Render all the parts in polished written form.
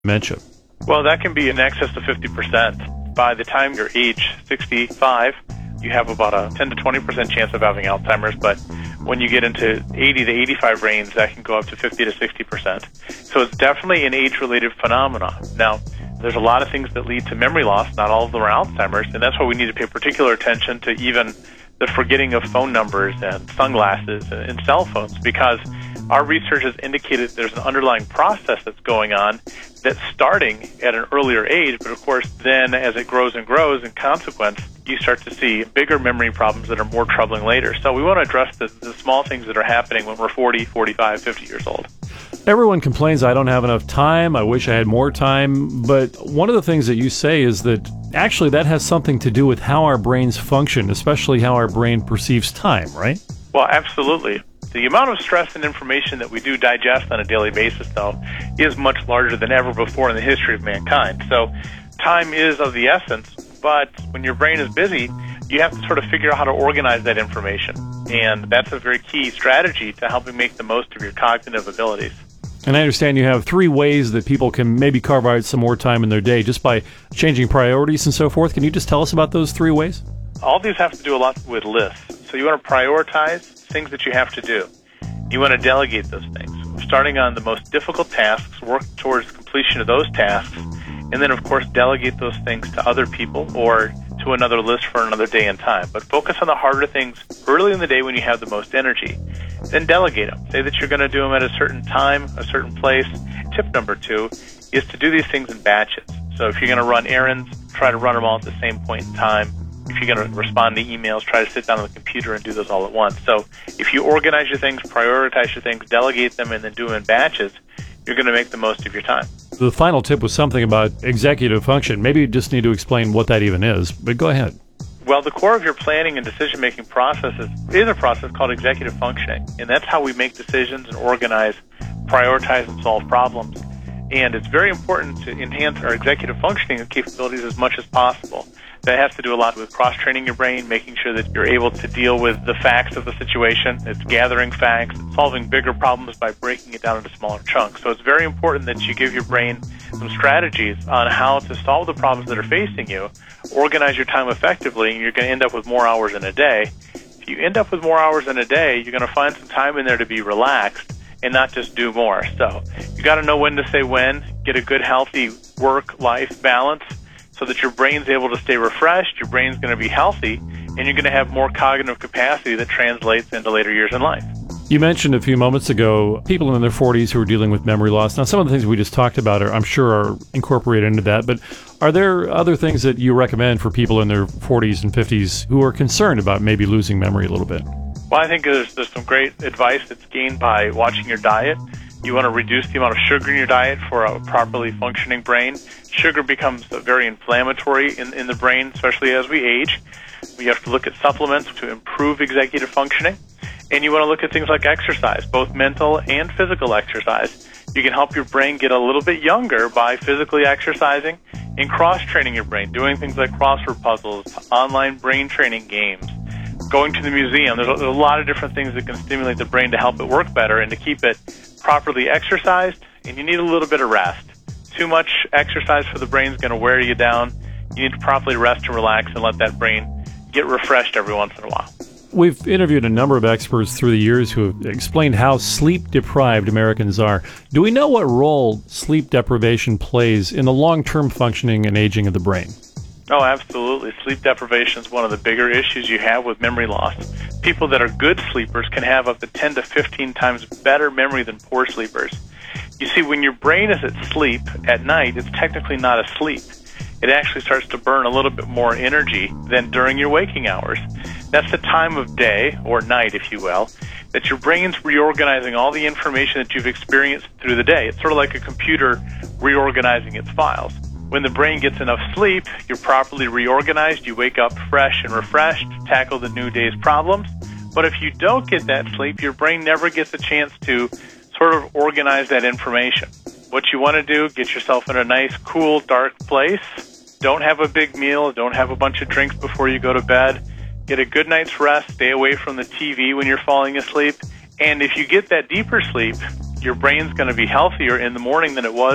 dementia? Well, that can be in excess of 50%. By the time you're age 65, you have about a 10 to 20% chance of having Alzheimer's, but when you get into 80 to 85 range, that can go up to 50 to 60%. So it's definitely an age-related phenomenon. Now, there's a lot of things that lead to memory loss. Not all of them are Alzheimer's, and that's why we need to pay particular attention to even the forgetting of phone numbers and sunglasses and cell phones, because our research has indicated there's an underlying process that's going on that's starting at an earlier age, but of course then as it grows and grows, in consequence, you start to see bigger memory problems that are more troubling later. So we want to address the small things that are happening when we're 40, 45, 50 years old. Everyone complains, I don't have enough time, I wish I had more time, but one of the things that you say is that actually that has something to do with how our brains function, especially how our brain perceives time, right? Well, absolutely. The amount of stress and information that we do digest on a daily basis, though, is much larger than ever before in the history of mankind. So time is of the essence, but when your brain is busy, you have to sort of figure out how to organize that information. And that's a very key strategy to helping make the most of your cognitive abilities. And I understand you have 3 ways that people can maybe carve out some more time in their day just by changing priorities and so forth. Can you just tell us about those 3 ways? All these have to do a lot with lists. So you want to prioritize things that you have to do. You want to delegate those things. Starting on the most difficult tasks, work towards completion of those tasks, and then, of course, delegate those things to other people or to another list for another day and time. But focus on the harder things early in the day when you have the most energy. Then delegate them. Say that you're going to do them at a certain time, a certain place. Tip number 2 is to do these things in batches. So if you're going to run errands, try to run them all at the same point in time. If you're going to respond to emails, try to sit down on the computer and do those all at once. So if you organize your things, prioritize your things, delegate them, and then do them in batches, you're going to make the most of your time. The final tip was something about executive function. Maybe you just need to explain what that even is, but go ahead. Well, the core of your planning and decision-making process is a process called executive functioning, and that's how we make decisions and organize, prioritize, and solve problems. And it's very important to enhance our executive functioning capabilities as much as possible. That has to do a lot with cross-training your brain, making sure that you're able to deal with the facts of the situation. It's gathering facts, it's solving bigger problems by breaking it down into smaller chunks. So it's very important that you give your brain some strategies on how to solve the problems that are facing you, organize your time effectively, and you're going to end up with more hours in a day. If you end up with more hours in a day, you're going to find some time in there to be relaxed and not just do more. So you got to know when to say when, get a good, healthy work-life balance, so that your brain's able to stay refreshed, your brain's going to be healthy, and you're going to have more cognitive capacity that translates into later years in life. You mentioned a few moments ago people in their 40s who are dealing with memory loss. Now, some of the things we just talked about I'm sure are incorporated into that, but are there other things that you recommend for people in their 40s and 50s who are concerned about maybe losing memory a little bit? Well, I think there's some great advice that's gained by watching your diet. You want to reduce the amount of sugar in your diet for a properly functioning brain. Sugar becomes very inflammatory in the brain, especially as we age. We have to look at supplements to improve executive functioning. And you want to look at things like exercise, both mental and physical exercise. You can help your brain get a little bit younger by physically exercising and cross-training your brain, doing things like crossword puzzles, online brain training games, going to the museum. There's a lot of different things that can stimulate the brain to help it work better and to keep it properly exercised, and you need a little bit of rest. Too much exercise for the brain is going to wear you down. You need to properly rest and relax and let that brain get refreshed every once in a while. We've interviewed a number of experts through the years who have explained how sleep-deprived Americans are. Do we know what role sleep deprivation plays in the long-term functioning and aging of the brain? Oh, absolutely. Sleep deprivation is one of the bigger issues you have with memory loss. People that are good sleepers can have up to 10 to 15 times better memory than poor sleepers. You see, when your brain is at sleep at night, it's technically not asleep. It actually starts to burn a little bit more energy than during your waking hours. That's the time of day, or night, if you will, that your brain's reorganizing all the information that you've experienced through the day. It's sort of like a computer reorganizing its files. When the brain gets enough sleep, you're properly reorganized, you wake up fresh and refreshed to tackle the new day's problems. But if you don't get that sleep, your brain never gets a chance to sort of organize that information. What you want to do, get yourself in a nice, cool, dark place. Don't have a big meal, don't have a bunch of drinks before you go to bed. Get a good night's rest, stay away from the TV when you're falling asleep. And if you get that deeper sleep, your brain's going to be healthier in the morning than it was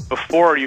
before you